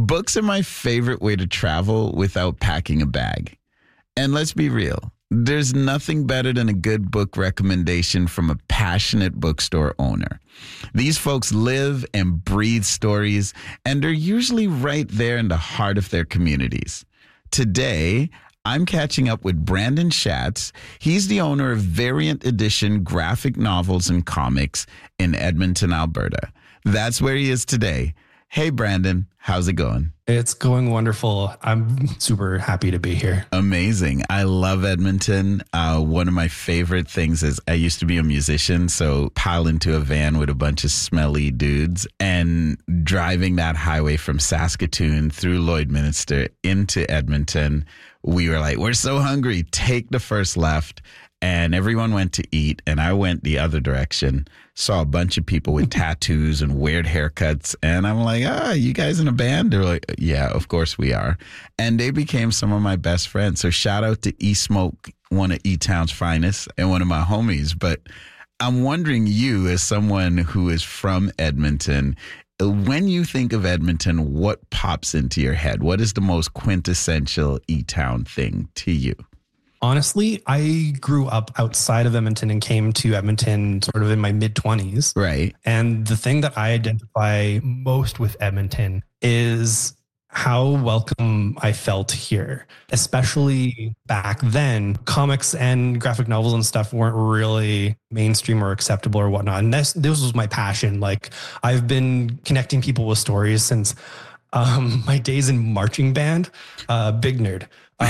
Books are my favorite way to travel without packing a bag. And let's be real, there's nothing better than a good book recommendation from a passionate bookstore owner. These folks live and breathe stories, and they're usually right there in the heart of their communities. Today, I'm catching up with Brandon Schatz. He's the owner of Variant Edition Graphic Novels and Comics in Edmonton, Alberta. That's where he is today. Hey, Brandon, how's it going? It's going wonderful. I'm super happy to be here. Amazing. I love Edmonton. One of my favorite things is I used to be a musician, so pile into a van with a bunch of smelly dudes and driving that highway from Saskatoon through Lloydminster into Edmonton. We were like, we're so hungry. Take the first left. And everyone went to eat, and I went the other direction. Saw a bunch of people with tattoos and weird haircuts. And I'm like, you guys in a band? They're like, yeah, of course we are. And they became some of my best friends. So shout out to E-Smoke, one of E-Town's finest and one of my homies. But I'm wondering, you as someone who is from Edmonton, when you think of Edmonton, what pops into your head? What is the most quintessential E-Town thing to you? Honestly, I grew up outside of Edmonton and came to Edmonton sort of in my mid-20s. Right. And the thing that I identify most with Edmonton is how welcome I felt here, especially back then. Comics and graphic novels and stuff weren't really mainstream or acceptable or whatnot. And this was my passion. Like, I've been connecting people with stories since my days in marching band. Big nerd.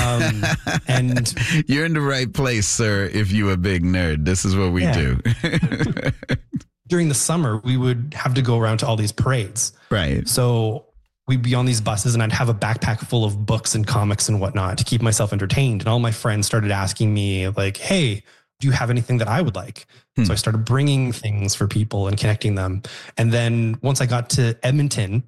And you're in the right place, sir. If you a big nerd, this is what we do. During the summer, we would have to go around to all these parades. Right. So we'd be on these buses and I'd have a backpack full of books and comics and whatnot to keep myself entertained. And all my friends started asking me like, hey, do you have anything that I would like? So I started bringing things for people and connecting them. And then once I got to Edmonton,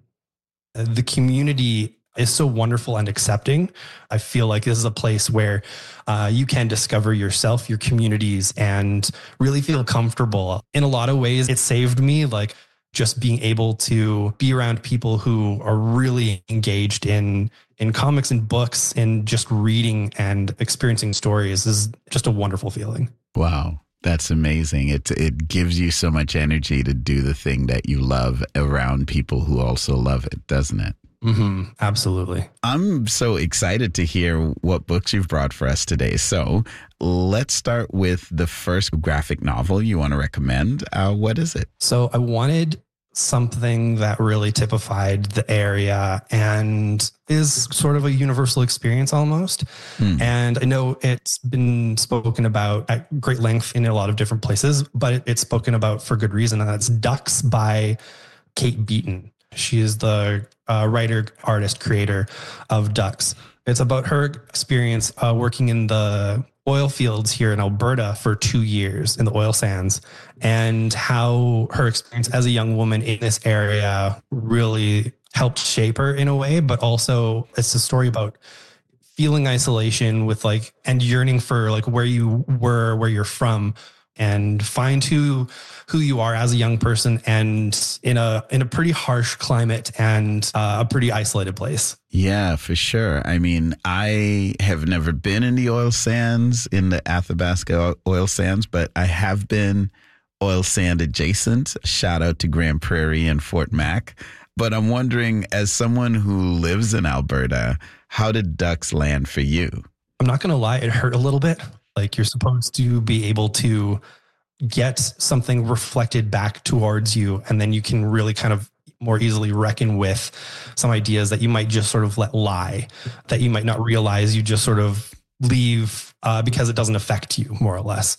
the community is so wonderful and accepting. I feel like this is a place where you can discover yourself, your communities, and really feel comfortable. In a lot of ways, it saved me, like just being able to be around people who are really engaged in comics and books and just reading and experiencing stories is just a wonderful feeling. Wow. That's amazing. It gives you so much energy to do the thing that you love around people who also love it, doesn't it? Mm-hmm. Absolutely. I'm so excited to hear what books you've brought for us today. So let's start with the first graphic novel you want to recommend. What is it? So I wanted something that really typified the area and is sort of a universal experience almost. And I know it's been spoken about at great length in a lot of different places, but it's spoken about for good reason. And that's Ducks by Kate Beaton. She is the writer, artist, creator of Ducks. It's about her experience working in the oil fields here in Alberta for 2 years in the oil sands, and how her experience as a young woman in this area really helped shape her in a way. But also it's a story about feeling isolation with like, and yearning for like where you were, where you're from, and find who you are as a young person and in a pretty harsh climate and a pretty isolated place. Yeah, for sure. I mean, I have never been in the oil sands, in the Athabasca oil sands, but I have been oil sand adjacent. Shout out to Grand Prairie and Fort Mac. But I'm wondering, as someone who lives in Alberta, how did Ducks land for you? I'm not going to lie, it hurt a little bit. Like, you're supposed to be able to get something reflected back towards you, and then you can really kind of more easily reckon with some ideas that you might just sort of let lie, that you might not realize you just sort of leave because it doesn't affect you, more or less.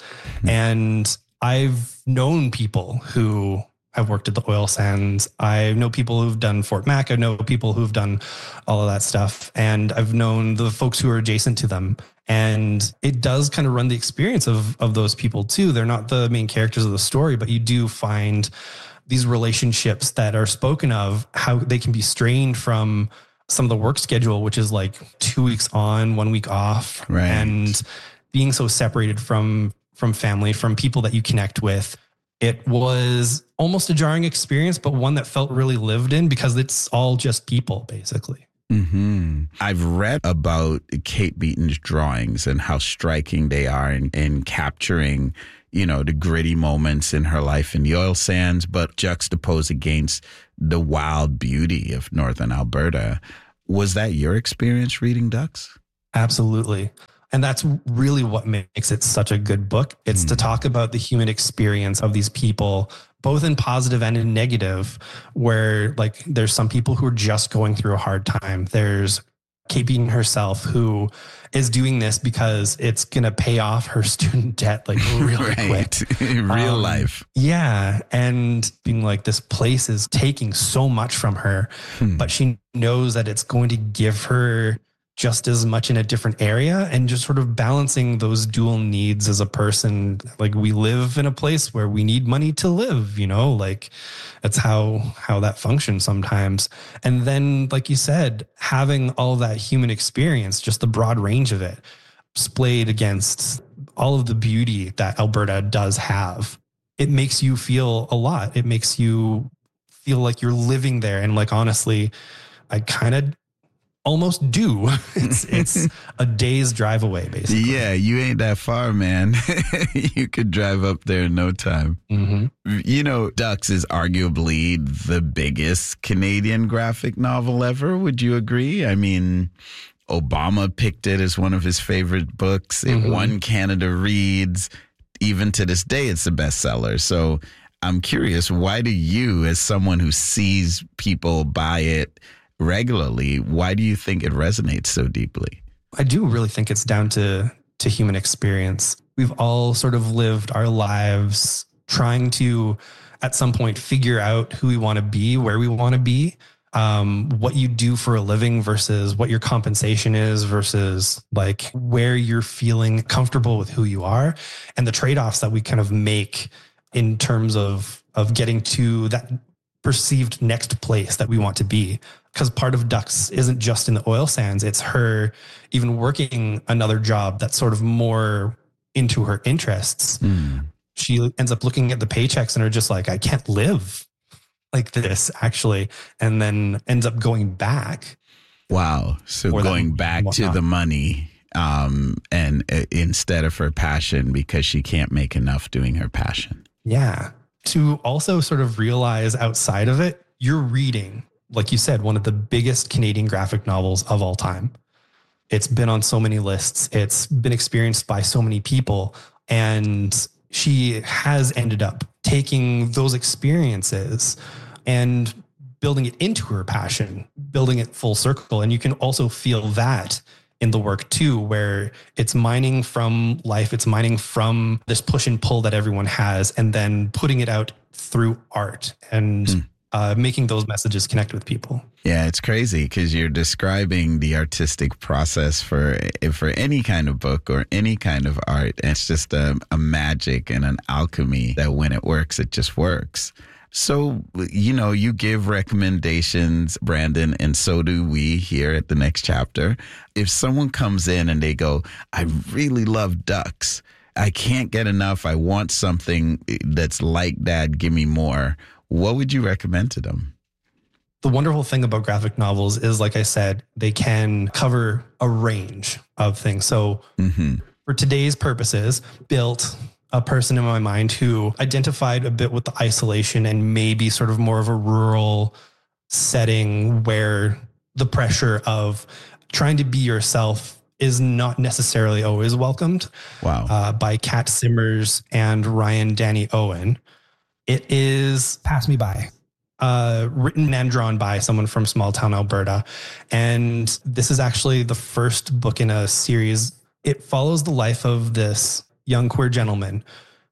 And I've known people who have worked at the oil sands. I know people who've done Fort Mac. I know people who've done all of that stuff. And I've known the folks who are adjacent to them. And it does kind of run the experience of those people too. They're not the main characters of the story, but you do find these relationships that are spoken of, how they can be strained from some of the work schedule, which is like 2 weeks on, 1 week off. Right. And being so separated from family, from people that you connect with. It was almost a jarring experience, but one that felt really lived in because it's all just people, basically. Mm-hmm. I've read about Kate Beaton's drawings and how striking they are in capturing, the gritty moments in her life in the oil sands, but juxtaposed against the wild beauty of northern Alberta. Was that your experience reading Ducks? Absolutely. And that's really what makes it such a good book. It's to talk about the human experience of these people, both in positive and in negative, where like there's some people who are just going through a hard time. There's Kate Beaton herself, who is doing this because it's going to pay off her student debt like really quick. In real life. Yeah. And being like, this place is taking so much from her, but she knows that it's going to give her just as much in a different area, and just sort of balancing those dual needs as a person. Like, we live in a place where we need money to live, like that's how that functions sometimes. And then, like you said, having all that human experience, just the broad range of it, displayed against all of the beauty that Alberta does have, it makes you feel a lot. It makes you feel like you're living there. And like, honestly, I kind of almost do. It's a day's drive away, basically. Yeah, you ain't that far, man. You could drive up there in no time. Mm-hmm. Ducks is arguably the biggest Canadian graphic novel ever. Would you agree? I mean, Obama picked it as one of his favorite books. It won Canada Reads. Even to this day, it's a bestseller. So I'm curious, why do you, as someone who sees people buy it regularly, why do you think it resonates so deeply? I do really think it's down to human experience. We've all sort of lived our lives trying to, at some point, figure out who we want to be, where we want to be, what you do for a living versus what your compensation is versus like where you're feeling comfortable with who you are, and the trade-offs that we kind of make in terms of getting to that perceived next place that we want to be. Because part of Ducks isn't just in the oil sands. It's her even working another job that's sort of more into her interests. She ends up looking at the paychecks and are just like, I can't live like this, actually. And then ends up going back. Wow. So going back to the money and instead of her passion, because she can't make enough doing her passion. Yeah. To also sort of realize outside of it, you're reading, like you said, one of the biggest Canadian graphic novels of all time. It's been on so many lists. It's been experienced by so many people. And she has ended up taking those experiences and building it into her passion, building it full circle. And you can also feel that in the work too, where it's mining from life, it's mining from this push and pull that everyone has, and then putting it out through art and making those messages connect with people. Yeah, it's crazy because you're describing the artistic process for any kind of book or any kind of art. It's just a magic and an alchemy that when it works, it just works. So, you give recommendations, Brandon, and so do we here at The Next Chapter. If someone comes in and they go, I really love Ducks, I can't get enough, I want something that's like that, give me more, what would you recommend to them? The wonderful thing about graphic novels is, like I said, they can cover a range of things. So for today's purposes, built a person in my mind who identified a bit with the isolation and maybe sort of more of a rural setting where the pressure of trying to be yourself is not necessarily always welcomed. Wow. By Kat Simmers and Ryan Danny Owen. It is Pass Me By, written and drawn by someone from small town Alberta. And this is actually the first book in a series. It follows the life of this young queer gentleman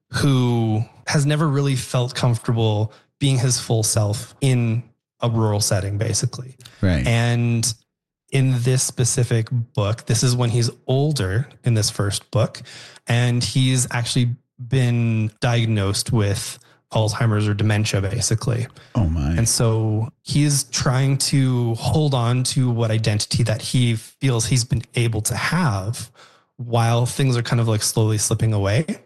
who has never really felt comfortable being his full self in a rural setting, basically. Right. And in this specific book, this is when he's older in this first book, and he's actually been diagnosed with Alzheimer's or dementia, basically. Oh my. And so he's trying to hold on to what identity that he feels he's been able to have while things are kind of like slowly slipping away.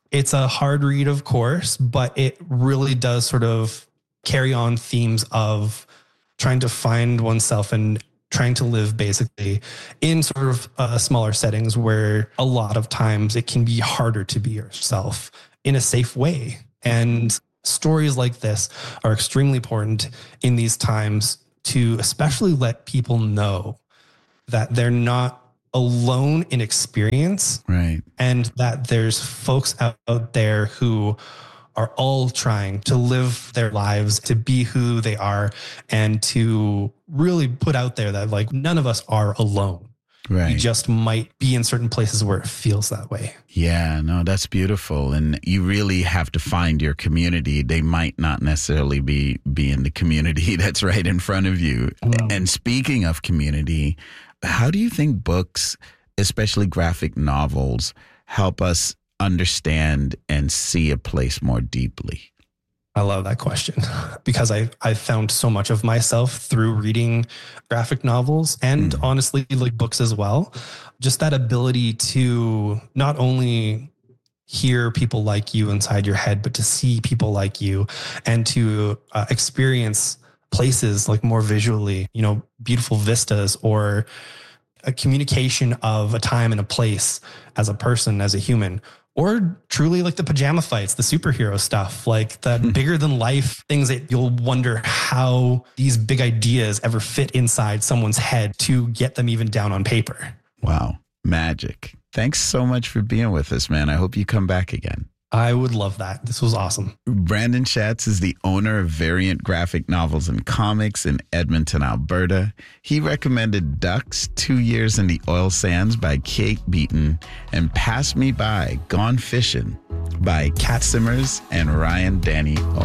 It's a hard read, of course, but it really does sort of carry on themes of trying to find oneself and trying to live basically in sort of smaller settings where a lot of times it can be harder to be yourself in a safe way. And stories like this are extremely important in these times to especially let people know that they're not alone in experience, right? And that there's folks out there who are all trying to live their lives, to be who they are, and to really put out there that like none of us are alone. Right. You just might be in certain places where it feels that way. Yeah, no, that's beautiful. And you really have to find your community. They might not necessarily be in the community that's right in front of you. Mm. And speaking of community, how do you think books, especially graphic novels, help us understand and see a place more deeply? I love that question because I found so much of myself through reading graphic novels and honestly like books as well. Just that ability to not only hear people like you inside your head, but to see people like you and to experience places like more visually, you know, beautiful vistas or a communication of a time and a place as a person, as a human. Or truly like the pajama fights, the superhero stuff, like the bigger than life things that you'll wonder how these big ideas ever fit inside someone's head to get them even down on paper. Wow. Magic. Thanks so much for being with us, man. I hope you come back again. I would love that. This was awesome. Brandon Schatz is the owner of Variant Graphic Novels and Comics in Edmonton, Alberta. He recommended Ducks, 2 Years in the Oil Sands by Kate Beaton, and Pass Me By, Gone Fishing by Kat Simmers and Ryan Danny